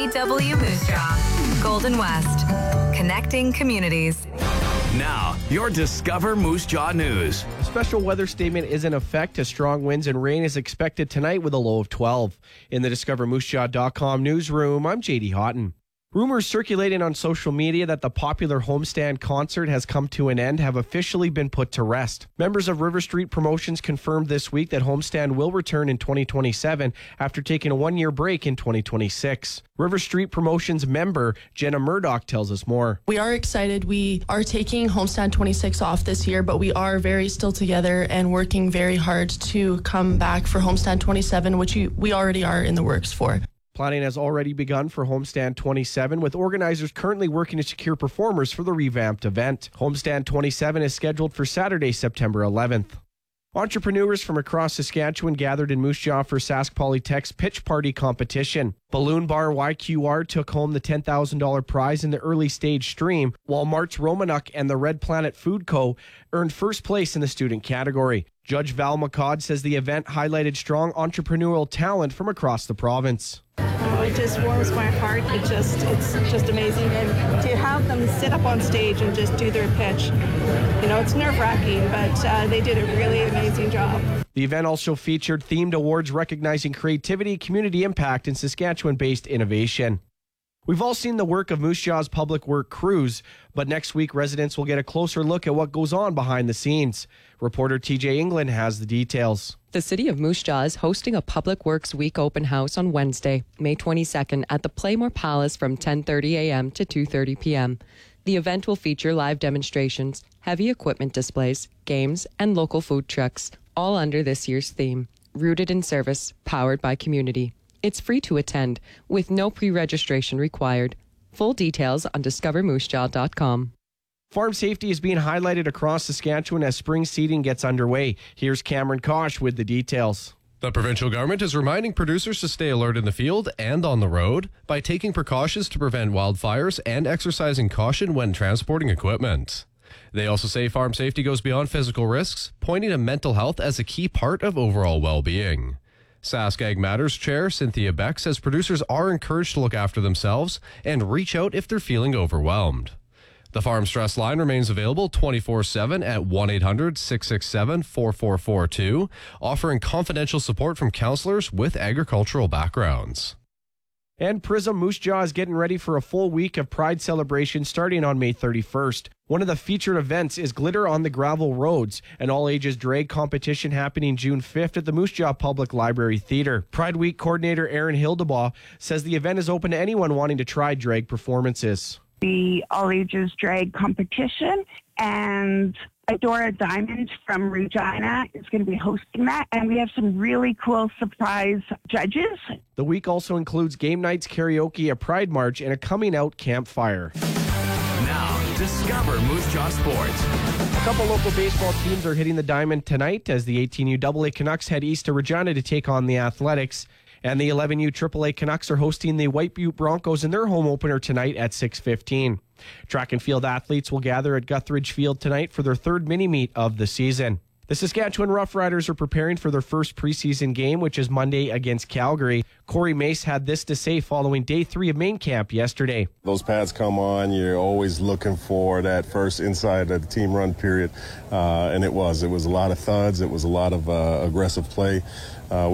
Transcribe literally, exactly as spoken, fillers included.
W Moose Jaw, Golden West, connecting communities. Now, your Discover Moose Jaw news. Special weather statement is in effect as strong winds and rain is expected tonight with a low of twelve. In the discover moose jaw dot com newsroom, I'm J D Houghton. Rumors circulating on social media that the popular Homestand concert has come to an end have officially been put to rest. Members of River Street Promotions confirmed this week that Homestand will return in twenty twenty-seven after taking a one-year break in twenty twenty-six. River Street Promotions member Jenna Murdoch tells us more. We are excited. We are taking Homestand twenty-six off this year, but we are very still together and working very hard to come back for Homestand twenty-seven, which we already are in the works for. Planning has already begun for Homestand twenty-seven, with organizers currently working to secure performers for the revamped event. Homestand twenty-seven is scheduled for Saturday, September eleventh. Entrepreneurs from across Saskatchewan gathered in Moose Jaw for Sask Polytech's Pitch Party competition. Balloon Bar Y Q R took home the ten thousand dollars prize in the early stage stream, while March Romanuk and the Red Planet Food Co. earned first place in the student category. Judge Val McCod says the event highlighted strong entrepreneurial talent from across the province. Oh, it just warms my heart. It just, it's just amazing. And to have them sit up on stage and just do their pitch, you know, it's nerve-wracking, but uh, they did a really amazing job. The event also featured themed awards recognizing creativity, community impact, and Saskatchewan-based innovation. We've all seen the work of Moose Jaw's public work crews, but next week residents will get a closer look at what goes on behind the scenes. Reporter T J England has the details. The City of Moose Jaw is hosting a Public Works Week open house on Wednesday, May twenty-second at the Playmore Palace from ten thirty a.m. to two thirty p.m. The event will feature live demonstrations, heavy equipment displays, games, and local food trucks, all under this year's theme, Rooted in Service, Powered by Community. It's free to attend, with no pre-registration required. Full details on discover moose jaw dot com. Farm safety is being highlighted across Saskatchewan as spring seeding gets underway. Here's Cameron Kosh with the details. The provincial government is reminding producers to stay alert in the field and on the road by taking precautions to prevent wildfires and exercising caution when transporting equipment. They also say farm safety goes beyond physical risks, pointing to mental health as a key part of overall well-being. Sask Ag Matters Chair Cynthia Beck says producers are encouraged to look after themselves and reach out if they're feeling overwhelmed. The Farm Stress Line remains available twenty-four seven at one eight hundred six six seven four four four two, offering confidential support from counselors with agricultural backgrounds. And Prism Moose Jaw is getting ready for a full week of Pride celebration starting on May thirty-first. One of the featured events is Glitter on the Gravel Roads, an all-ages drag competition happening June fifth at the Moose Jaw Public Library Theatre. Pride Week coordinator Aaron Hildebaugh says the event is open to anyone wanting to try drag performances. The all-ages drag competition, and Adora Diamond from Regina is going to be hosting that, and we have some really cool surprise judges. The week also includes game nights, karaoke, a Pride March, and a coming-out campfire. Now, discover Moose Jaw Sports. A couple local baseball teams are hitting the diamond tonight as the eighteen U double A Canucks head east to Regina to take on the Athletics. And the eleven U triple A Canucks are hosting the White Butte Broncos in their home opener tonight at six fifteen. Track and field athletes will gather at Guthridge Field tonight for their third mini-meet of the season. The Saskatchewan Roughriders are preparing for their first preseason game, which is Monday against Calgary. Corey Mace had this to say following day three of main camp yesterday. Those pads come on, you're always looking for that first inside of the team run period, uh, and it was. It was a lot of thuds. It was a lot of uh, aggressive play. Uh,